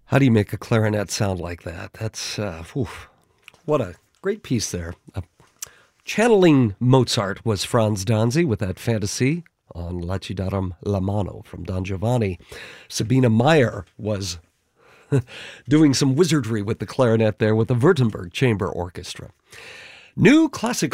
How do you make a clarinet sound like that? That's, what a great piece there. Channeling Mozart was Franz Danzi with that fantasy on La Ci Daram la Mano from Don Giovanni. Sabina Meyer was doing some wizardry with the clarinet there with the Württemberg Chamber Orchestra. New classic